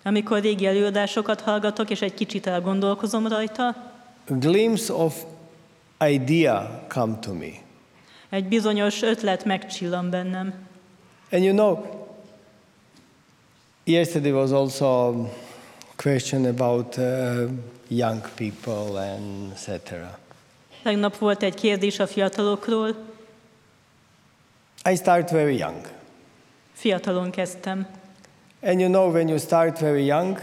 Amikor régi előadásokat hallgatok, és egy kicsit elgondolkozom rajta, a glimpse of idea come to me. egy bizonyos ötlet megcsillan bennem. And you know, yesterday was also a question about young people and etc. Tegnap volt egy kérdés a fiatalokról. I start very young. Fiatalon kezdtem. And you know, when you start very young,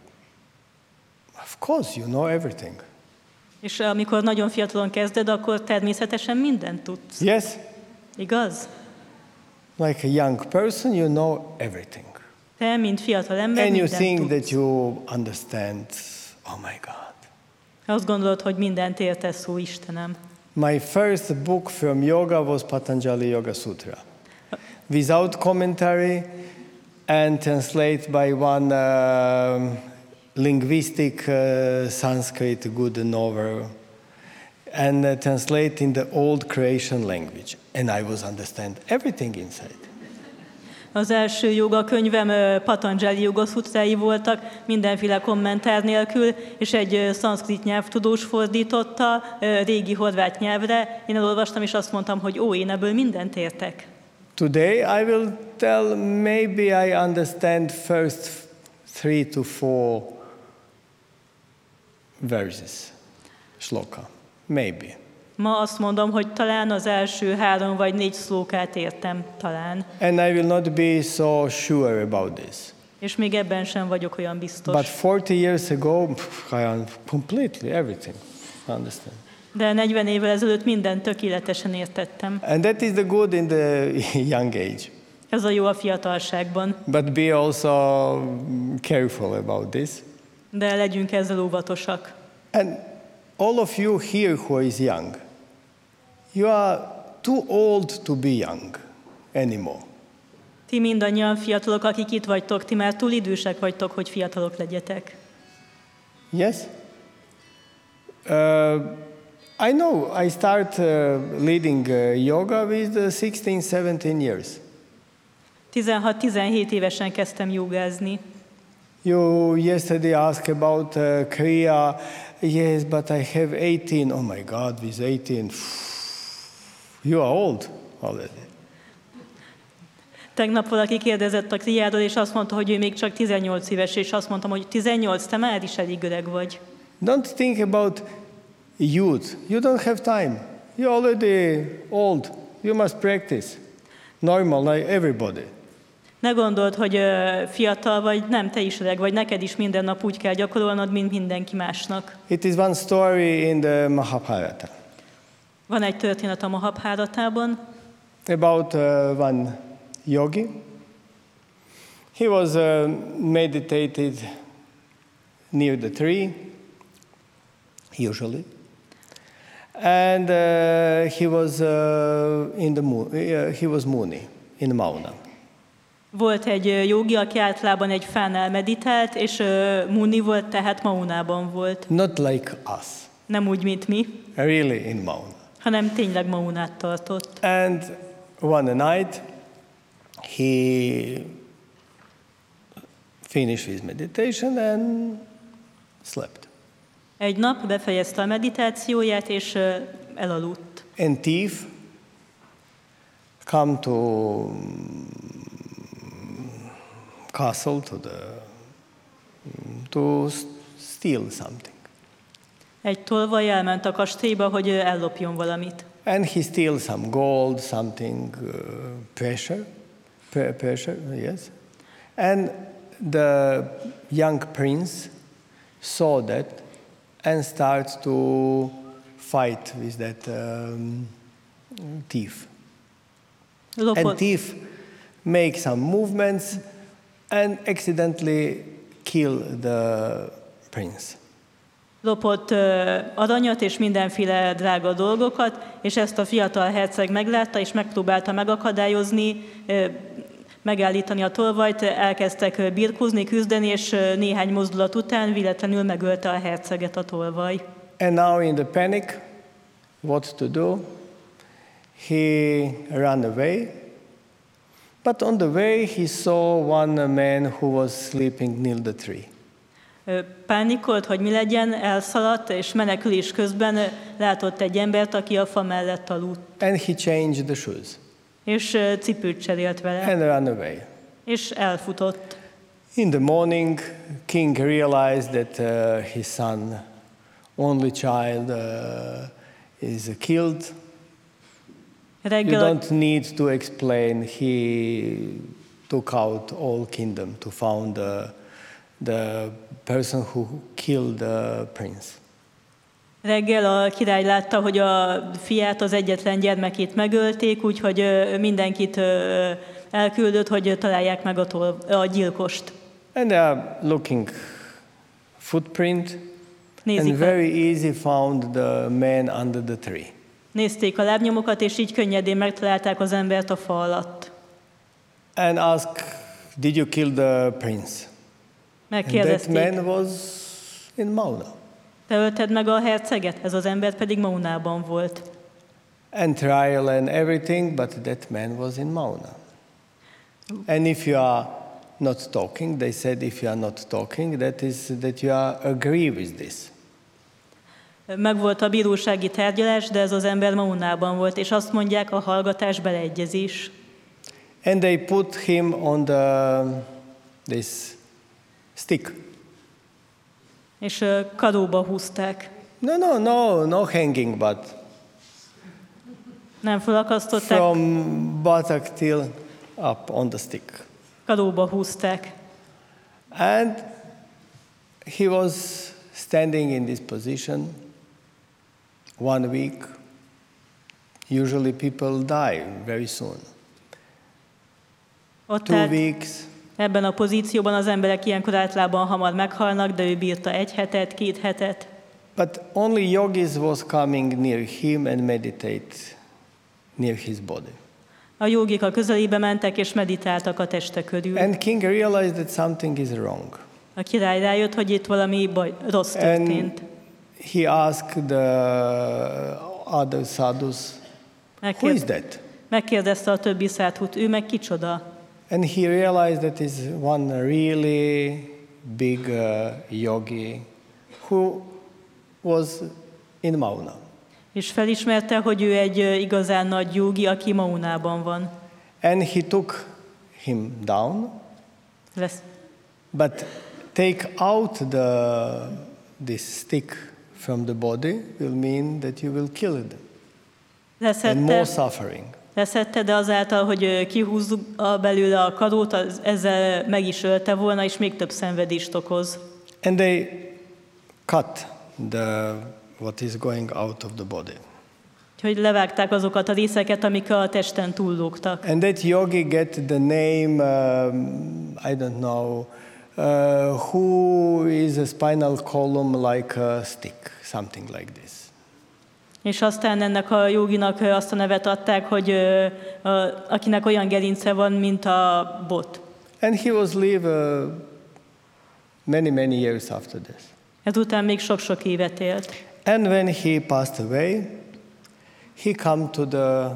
of course you know everything. És amikor nagyon fiatalon kezded, akkor természetesen mindent tudsz. Yes? Igaz? Like a young person, you know everything. Te, mint fiatal ember, And you mindent think tudsz. that you understand, oh my God. Azt gondolod, hogy mindent értesz, ó Istenem. My first book from yoga was Patanjali Yoga Sutra. Without commentary and translated by one linguistic Sanskrit good novel and translated in the old Croatian language. And I was understand everything inside. Az első jogakönyvem Patanjali Yoga Sutrái voltak, mindenféle kommentár nélkül, és egy szanszkrit nyelvtudós fordította régi horvát nyelvre. Én elolvastam, és azt mondtam, hogy én ebből mindent értek. Today I will tell maybe I understand first 3 to 4 verses, shloka, maybe. Ma azt mondom, hogy talán az első 3 vagy 4 szlókát értem, talán. And I will not be so sure about this. És még ebben sem vagyok olyan biztos. But 40 years ago, I completely everything. Understand? De 40 évvel ezelőtt mindent tökéletesen értettem. And that is the good in the young age. Ez a jó a fiatalságban. But be also careful about this. De legyünk ezzel óvatosak. And all of you here who is young, you are too old to be young anymore. Ti mindannyian fiatalok, akik itt vagytok, ti már túl idősek vagytok, hogy fiatalok legyetek. Yes? I know I start leading yoga with 16-17 years. 16-17 évesen kezdtem jogázni. You yesterday asked about Kriya. Yes, but I have 18. Oh my God, with 18, you are old already. Tegnap valaki kérdezett a kriáról, és azt mondta, hogy ő még csak 18 éves, és azt mondtam, hogy 18, te már is elég öreg vagy. Don't think about youth. You don't have time. You're already old. You must practice. Normal, like everybody. Ne gondold, hogy fiatal vagy, nem, te is öreg vagy, neked is minden nap úgy kell gyakorolnod, mint mindenki másnak. It is one story in the Mahabharata. Van egy történet a Mahabharatában. About one yogi. He was meditated near the tree, usually. And he was in the moon. He was Muni in Mauna. Volt egy jogi, aki általában egy fánál meditált, és Muni volt, tehát Maunában volt. Not like us. Nem úgy, mint mi, Really in Mauna. hanem tényleg Maunát tartott. And one night he finished his meditation and slept. Egy nap befejezte a meditációját, és elaludt. And thief come to castle to steal something. Egy tolvaj elment a kastélyba, hogy ellopjon valamit. And he steals some gold, something pressure, yes. And the young prince saw that and starts to fight with that thief. And thief make some movements and accidentally kill the prince. Lopott aranyat és mindenféle drága dolgokat, és ezt a fiatal herceg meglátta, és megpróbálta megakadályozni, megállítani a tolvajt, elkezdtek birkózni, küzdeni, és néhány mozdulat után véletlenül megölte a herceget a tolvaj. And now in the panic, what to do? He ran away, But on the way, he saw one man who was sleeping near the tree. Pánikolt, hogy mi legyen, elszaladt, és menekülés közben látott egy embert, aki a fa mellett aludt. And he changed the shoes És cipőt cserélt vele, and ran away. és elfutott. In the morning, king realized that his son, only child, is killed. You Reggel don't need to explain. He took out all kingdom to found the person who killed the prince. Reggel a király látta, hogy a fiát, az egyetlen gyermekét megölték, úgyhogy mindenkit elküldött, hogy találják meg a gyilkost. And they are looking footprint, Nézik and very easy found the man under the tree. Nézték a lábnyomokat, és így könnyedén megtalálták az embert a fa alatt. And ask, did you kill the prince? And that Megkérdezték, man was in Mauna. te ölted meg a herceget? Ez az ember pedig Maunában volt. And trial and everything, but that man was in Mauna. And if you are not talking, they said if you are not talking, that is that you are agree with this. Megvolt a bírósági tárgyalás, de ez az ember Maunában volt, és azt mondják, a hallgatás beleegyezés. And they put him on this stick. És kadóba húzták. No hanging, but Nem felakasztották, from buttock till up on the stick. kadóba húzták. And he was standing in this position 1 week. Usually people die very soon. Ott 2 állt, weeks, ebben a pozícióban az emberek ilyenkor általában hamar meghalnak, de ő bírta 1 hetet, 2 hetet. but only yogis was coming near him and meditate near his body. A jógik a közelébe mentek, és meditáltak a teste körül. And king realized that something is wrong. A király rájött, hogy itt valami rossz történt. And he asked the other sadhus, who is that? Megkérdezte a többi szádhut, ő meg kicsoda? And he realized that is one really big yogi who was in Mauna. És felismerte, hogy ő egy igazán nagy jógi, aki Maunában van. And he took him down, Lesz. but take out this stick from the body will mean that you will kill it and more Leszette, suffering. leszette, de azáltal, hogy kihúzzuk belőle a kadót, ezzel meg is ölte volna, és még több szenvedést okoz. And they cut what is going out of the body. Úgyhogy levágták azokat a részeket, amik a testen túllógtak. And that yogi get the name, I don't know, who is a spinal column like a stick, something like this. És aztán ennek a joginak azt a nevet adták, hogy akinek olyan gerince van, mint a bot. And he was live many years after this. Ezután még sok-sok évet élt. And when he passed away, he come to the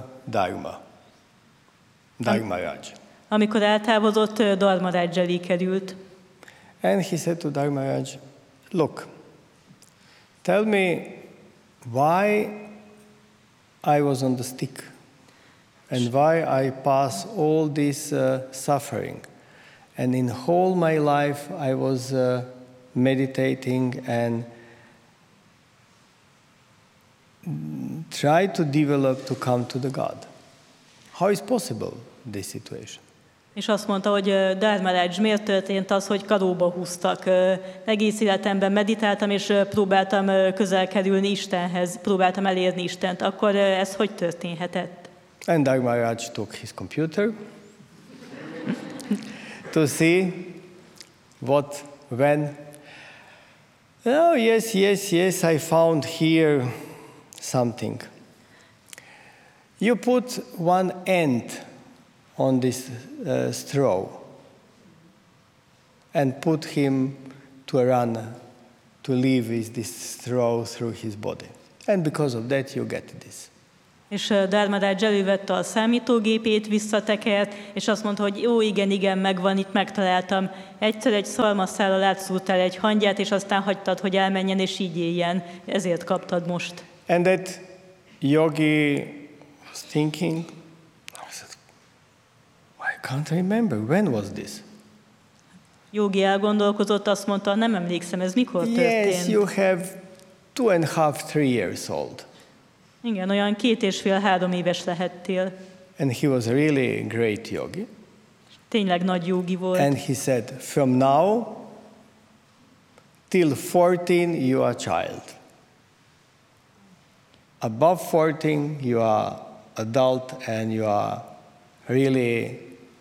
Dharmaraj. Amikor eltávozott, Dharmaraj elé került. And he said to Dharmaraj, look, tell me why I was on the stick and why I pass all this suffering. And in whole my life I was meditating and try to develop to come to the God. How is possible this situation? És azt mondta, hogy Dharmaraj, miért történt az, hogy kadóba húztak? Egész életemben meditáltam, és próbáltam közel kerülni Istenhez, próbáltam elérni Istent. Akkor ez hogy történhetett? And Dharmaraj took his computer to see what, when. Oh, yes, I found here something. You put one end on this straw and put him to run, to live with this straw through his body. And because of that, you get this. És Dharmaraj elővette a számítógépét, visszatekert, és azt mondta, hogy jó, igen, megvan, itt megtaláltam. Egyszer egy szalmaszállal átszúrtál egy hangyát, és aztán hagytad, hogy elmenjen, és így éljen. Ezért kaptad most. And that yogi was thinking, I said, I can't remember, when was this? Jogi elgondolkozott, azt mondta, nem emlékszem, ez mikor történt? Yes, you have 2.5, 3 years old. Igen, olyan 2,5-3 éves lehettél. And he was a really great yogi. Tényleg nagy jogi volt. And he said, from now till 14, you are a child. Above 14, you are adult and you are really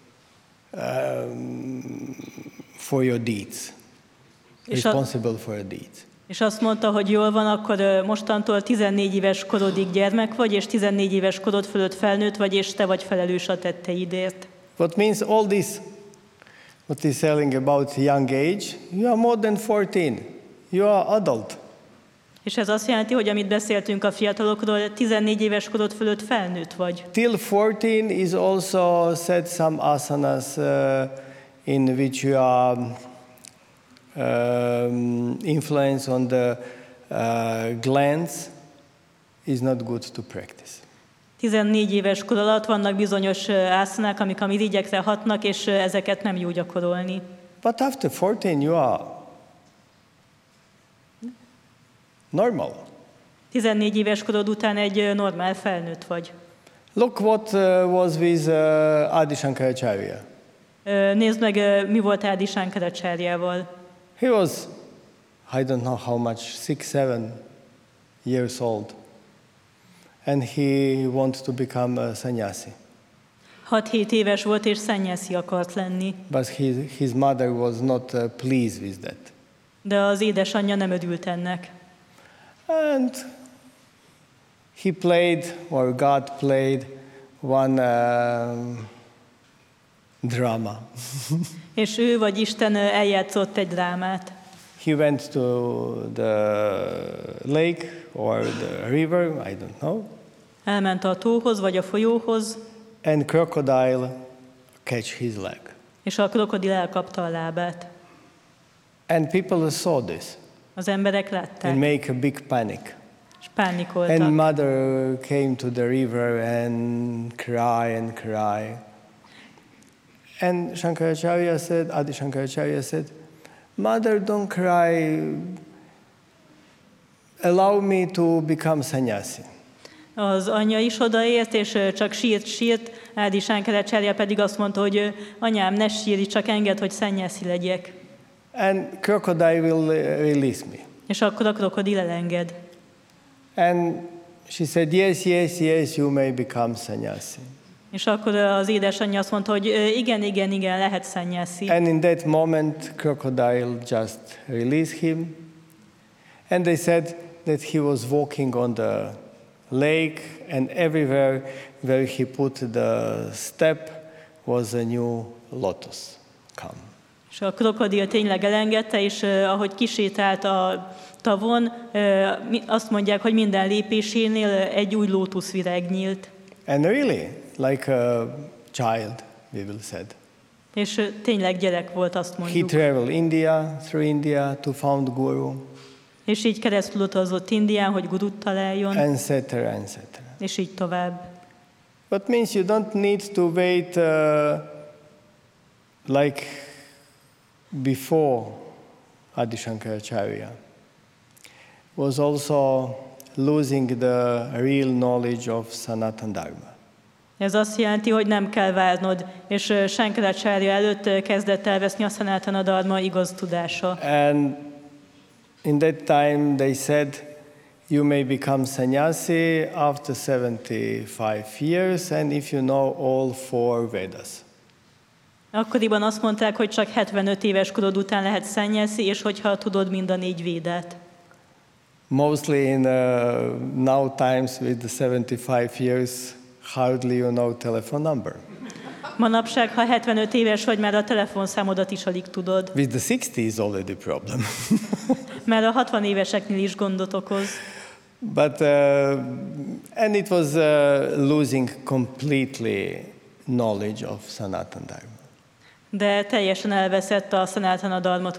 for your deeds, responsible for your deeds. És azt mondta, hogy jól van, akkor mostantól 14 éves korodig gyermek vagy, és 14 éves korod fölött felnőtt vagy, és te vagy felelős a tetteidért. What means all this, what he's telling about young age, you are more than 14, you are adult. És ez azt jelenti, hogy amit beszéltünk a fiatalokról, 14 éves korod fölött felnőtt vagy. Till 14 is also said some asanas in which you are influence on the glands is not good to practice. 14 éves kor alatt vannak bizonyos ászanák, amik a mirigyekre hatnak, és ezeket nem jó gyakorolni. But after 14 you are normal. 14 éves korod után egy normál felnőtt vagy. Look what was with Adi Shankaracharya. Nézd meg, mi volt Adi Shankaracharjával. He was, I don't know how much, 6-7 years old. And he wanted to become a sannyasi. 6-7 éves volt, és szennyászi akart lenni. But his mother was not pleased with that. De az édesanyja nem örült ennek. And he played, or God played, one drama. És ő vagy Isten eljátszott egy drámát. He went to the lake or the river, I don't know. Elment a tóhoz vagy a folyóhoz. And crocodile catch his leg. És a krokodil elkapta a lábát. And people saw this. Az emberek látták. And make a big panic. És pánikoltak. And mother came to the river and cry. And Shankaracharya said, Adi Shankaracharya said, Mother, don't cry. Allow me to become sannyasi. Az anyja is odaért, és csak sírt. Adi Shankaracharya pedig azt mondta, hogy anyám, ne sírj, csak engedd, hogy szennyászi legyek. And crocodile will release me. És akkor a krokodil elenged. And she said, yes, you may become sannyasi. És akkor az édesanyja azt mondta, hogy igen, lehet szennyászi. And in that moment, crocodile just released him. And they said that he was walking on the lake, and everywhere where he put the step was a new lotus come. És a krokodil tényleg elengedte, és ahogy kisétált a tavon, azt mondják, hogy minden lépésénél egy új lótuszvirág nyílt. And really, like a child, we will said. És tényleg gyerek volt, azt mondjuk. He traveled through India to found Guru. És így keresztül utazott Indián, hogy gurut találjon. Etc. És így tovább. What means you don't need to wait like before Adi Shankaracharya. Was also losing the real knowledge of Sanatana Dharma. Ez azt jelenti, hogy nem kell várnod, és Shankaracharya előtt kezdett elveszni a Sanatana Dharma igaz tudása. And in that time they said, you may become sannyasi after 75 years, and if you know all 4 Vedas. Akkoriban azt mondták, hogy csak 75 éves korod után lehet szennyászi, és hogyha tudod mind a 4 védát. Mostly in now times with the 75 years, hardly you know telephone number. Manapság, ha 75 éves vagy, már a telefonszámodat is alig tudod. With the 60 is already problem. Már a 60 éveseknél is gondot okoz. But and it was losing completely knowledge of Sanatana Dharma. De teljesen elveszett a Sanatana Dharma